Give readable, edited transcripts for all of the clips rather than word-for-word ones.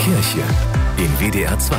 Kirche in WDR 2.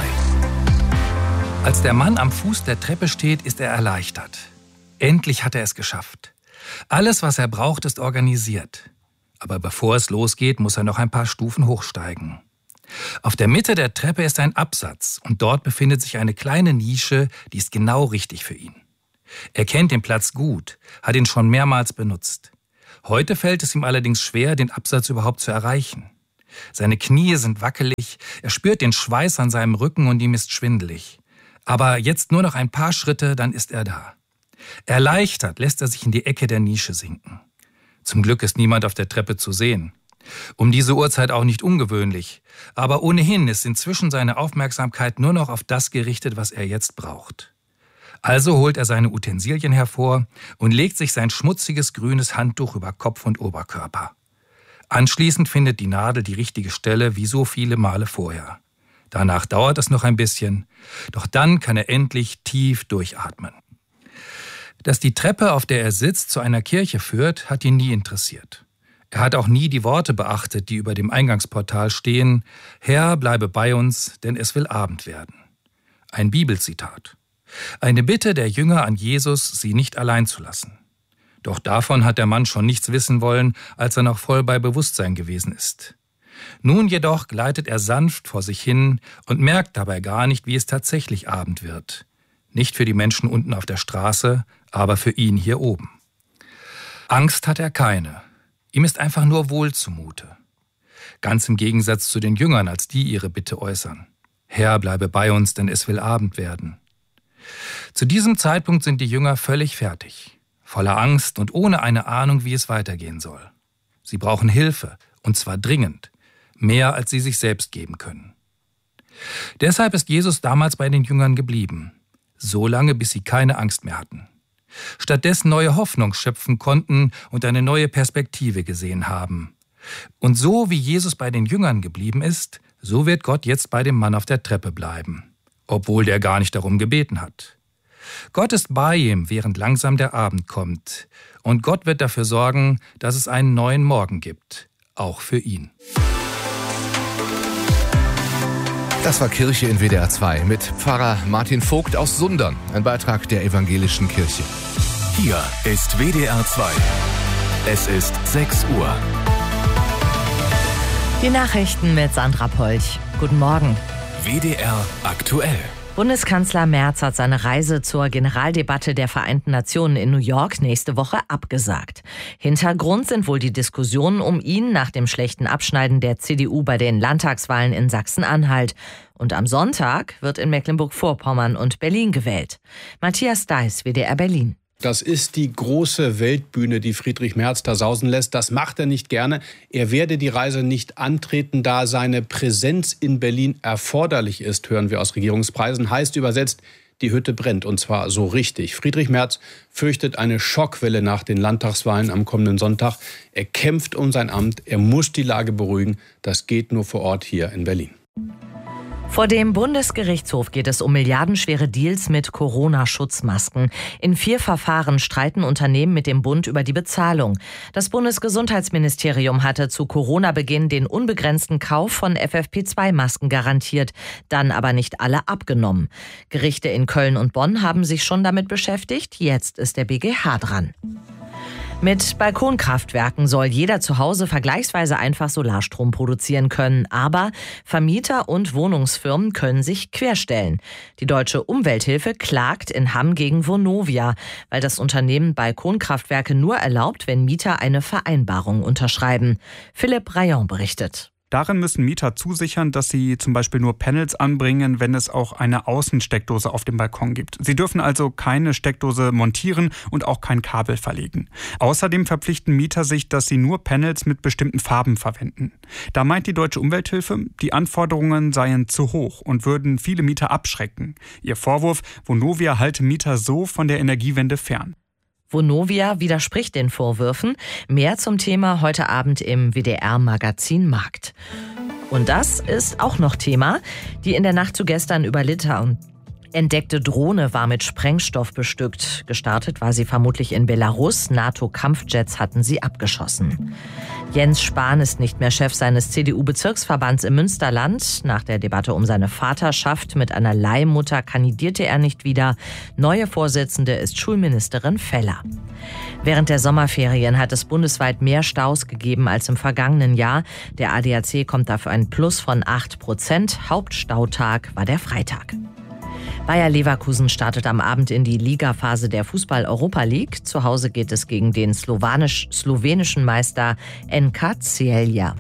Als der Mann am Fuß der Treppe steht, ist er erleichtert. Endlich hat er es geschafft. Alles, was er braucht, ist organisiert. Aber bevor es losgeht, muss er noch ein paar Stufen hochsteigen. Auf der Mitte der Treppe ist ein Absatz und dort befindet sich eine kleine Nische, die ist genau richtig für ihn. Er kennt den Platz gut, hat ihn schon mehrmals benutzt. Heute fällt es ihm allerdings schwer, den Absatz überhaupt zu erreichen. Seine Knie sind wackelig, er spürt den Schweiß an seinem Rücken und ihm ist schwindelig. Aber jetzt nur noch ein paar Schritte, dann ist er da. Erleichtert lässt er sich in die Ecke der Nische sinken. Zum Glück ist niemand auf der Treppe zu sehen. Um diese Uhrzeit auch nicht ungewöhnlich. Aber ohnehin ist inzwischen seine Aufmerksamkeit nur noch auf das gerichtet, was er jetzt braucht. Also holt er seine Utensilien hervor und legt sich sein schmutziges grünes Handtuch über Kopf und Oberkörper. Anschließend findet die Nadel die richtige Stelle, wie so viele Male vorher. Danach dauert es noch ein bisschen, doch dann kann er endlich tief durchatmen. Dass die Treppe, auf der er sitzt, zu einer Kirche führt, hat ihn nie interessiert. Er hat auch nie die Worte beachtet, die über dem Eingangsportal stehen: Herr, bleibe bei uns, denn es will Abend werden. Ein Bibelzitat. Eine Bitte der Jünger an Jesus, sie nicht allein zu lassen. Doch davon hat der Mann schon nichts wissen wollen, als er noch voll bei Bewusstsein gewesen ist. Nun jedoch gleitet er sanft vor sich hin und merkt dabei gar nicht, wie es tatsächlich Abend wird. Nicht für die Menschen unten auf der Straße, aber für ihn hier oben. Angst hat er keine. Ihm ist einfach nur wohl zumute. Ganz im Gegensatz zu den Jüngern, als die ihre Bitte äußern. Herr, bleibe bei uns, denn es will Abend werden. Zu diesem Zeitpunkt sind die Jünger völlig fertig. Voller Angst und ohne eine Ahnung, wie es weitergehen soll. Sie brauchen Hilfe, und zwar dringend. Mehr, als sie sich selbst geben können. Deshalb ist Jesus damals bei den Jüngern geblieben. So lange, bis sie keine Angst mehr hatten. Stattdessen neue Hoffnung schöpfen konnten und eine neue Perspektive gesehen haben. Und so wie Jesus bei den Jüngern geblieben ist, so wird Gott jetzt bei dem Mann auf der Treppe bleiben. Obwohl der gar nicht darum gebeten hat. Gott ist bei ihm, während langsam der Abend kommt. Und Gott wird dafür sorgen, dass es einen neuen Morgen gibt. Auch für ihn. Das war Kirche in WDR 2 mit Pfarrer Martin Vogt aus Sundern. Ein Beitrag der Evangelischen Kirche. Hier ist WDR 2. Es ist 6 Uhr. Die Nachrichten mit Sandra Polch. Guten Morgen. WDR aktuell. Bundeskanzler Merz hat seine Reise zur Generaldebatte der Vereinten Nationen in New York nächste Woche abgesagt. Hintergrund sind wohl die Diskussionen um ihn nach dem schlechten Abschneiden der CDU bei den Landtagswahlen in Sachsen-Anhalt. Und am Sonntag wird in Mecklenburg-Vorpommern und Berlin gewählt. Matthias Deiß, WDR Berlin. Das ist die große Weltbühne, die Friedrich Merz da sausen lässt. Das macht er nicht gerne. Er werde die Reise nicht antreten, da seine Präsenz in Berlin erforderlich ist, hören wir aus Regierungskreisen. Heißt übersetzt, die Hütte brennt, und zwar so richtig. Friedrich Merz fürchtet eine Schockwelle nach den Landtagswahlen am kommenden Sonntag. Er kämpft um sein Amt, er muss die Lage beruhigen. Das geht nur vor Ort hier in Berlin. Vor dem Bundesgerichtshof geht es um milliardenschwere Deals mit Corona-Schutzmasken. In 4 Verfahren streiten Unternehmen mit dem Bund über die Bezahlung. Das Bundesgesundheitsministerium hatte zu Corona-Beginn den unbegrenzten Kauf von FFP2-Masken garantiert, dann aber nicht alle abgenommen. Gerichte in Köln und Bonn haben sich schon damit beschäftigt. Jetzt ist der BGH dran. Mit Balkonkraftwerken soll jeder zu Hause vergleichsweise einfach Solarstrom produzieren können. Aber Vermieter und Wohnungsfirmen können sich querstellen. Die Deutsche Umwelthilfe klagt in Hamm gegen Vonovia, weil das Unternehmen Balkonkraftwerke nur erlaubt, wenn Mieter eine Vereinbarung unterschreiben. Philipp Rayon berichtet. Darin müssen Mieter zusichern, dass sie zum Beispiel nur Panels anbringen, wenn es auch eine Außensteckdose auf dem Balkon gibt. Sie dürfen also keine Steckdose montieren und auch kein Kabel verlegen. Außerdem verpflichten Mieter sich, dass sie nur Panels mit bestimmten Farben verwenden. Da meint die Deutsche Umwelthilfe, die Anforderungen seien zu hoch und würden viele Mieter abschrecken. Ihr Vorwurf, Vonovia halte Mieter so von der Energiewende fern. Vonovia widerspricht den Vorwürfen. Mehr zum Thema heute Abend im WDR-Magazin Markt. Und das ist auch noch Thema. Die in der Nacht zu gestern über Litauen Entdeckte Drohne war mit Sprengstoff bestückt. Gestartet war sie vermutlich in Belarus. NATO-Kampfjets hatten sie abgeschossen. Jens Spahn ist nicht mehr Chef seines CDU-Bezirksverbands im Münsterland. Nach der Debatte um seine Vaterschaft mit einer Leihmutter kandidierte er nicht wieder. Neue Vorsitzende ist Schulministerin Feller. Während der Sommerferien hat es bundesweit mehr Staus gegeben als im vergangenen Jahr. Der ADAC kommt dafür ein Plus von 8%. Hauptstautag war der Freitag. Bayer Leverkusen startet am Abend in die Ligaphase der Fußball-Europa League. Zu Hause geht es gegen den slowenischen Meister NK Celje.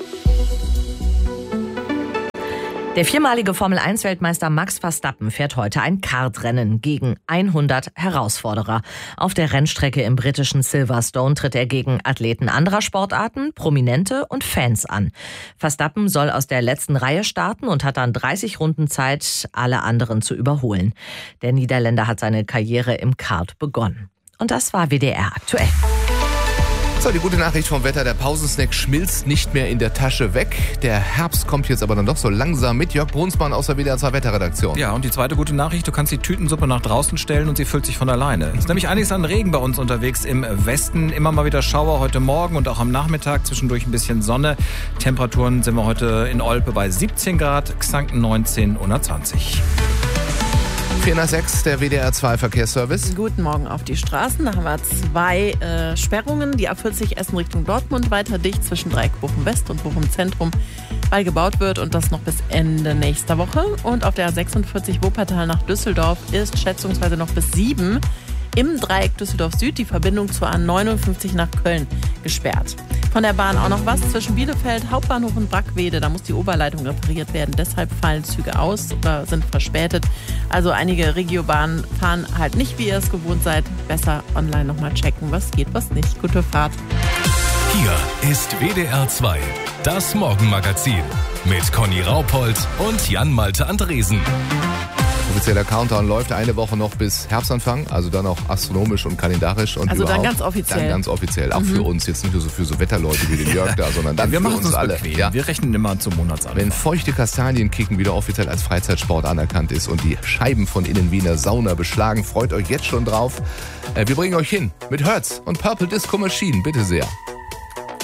Der viermalige Formel-1-Weltmeister Max Verstappen fährt heute ein Kartrennen gegen 100 Herausforderer. Auf der Rennstrecke im britischen Silverstone tritt er gegen Athleten anderer Sportarten, Prominente und Fans an. Verstappen soll aus der letzten Reihe starten und hat dann 30 Runden Zeit, alle anderen zu überholen. Der Niederländer hat seine Karriere im Kart begonnen. Und das war WDR aktuell. So, die gute Nachricht vom Wetter, der Pausensnack schmilzt nicht mehr in der Tasche weg. Der Herbst kommt jetzt aber dann doch so langsam mit. Jörg Brunsmann aus der WDR 2 Wetterredaktion. Ja, und die zweite gute Nachricht, du kannst die Tütensuppe nach draußen stellen und sie füllt sich von alleine. Es ist nämlich einiges an Regen bei uns unterwegs im Westen. Immer mal wieder Schauer heute Morgen und auch am Nachmittag, zwischendurch ein bisschen Sonne. Temperaturen sind wir heute in Olpe bei 17 Grad, Xanten 19 oder 20. 4 nach 6, der WDR 2 Verkehrsservice. Guten Morgen auf die Straßen. Da haben wir 2 Sperrungen. Die A40 Essen Richtung Dortmund weiter dicht zwischen Dreieck Bochum West und Bochum Zentrum, weil gebaut wird und das noch bis Ende nächster Woche. Und auf der A46 Wuppertal nach Düsseldorf ist schätzungsweise noch bis 7 im Dreieck Düsseldorf Süd die Verbindung zur A59 nach Köln gesperrt. Von der Bahn auch noch was zwischen Bielefeld, Hauptbahnhof und Brackwede. Da muss die Oberleitung repariert werden. Deshalb fallen Züge aus oder sind verspätet. Also einige Regiobahnen fahren halt nicht, wie ihr es gewohnt seid. Besser online nochmal checken, was geht, was nicht. Gute Fahrt. Hier ist WDR 2, das Morgenmagazin mit Conny Raupold und Jan-Malte Andresen. Offizieller Countdown läuft eine Woche noch bis Herbstanfang, also dann auch astronomisch und kalendarisch. Und also überhaupt dann ganz offiziell. Dann ganz offiziell, auch für uns, jetzt nicht nur so für so Wetterleute wie den Jörg da, sondern dann wir für machen uns alle. Bequem. Ja. Wir rechnen immer zum Monatsanfang. Wenn feuchte Kastanienkicken wieder offiziell als Freizeitsport anerkannt ist und die Scheiben von innen wie in der Sauna beschlagen, freut euch jetzt schon drauf. Wir bringen euch hin mit Hertz und Purple Disco Machine, bitte sehr.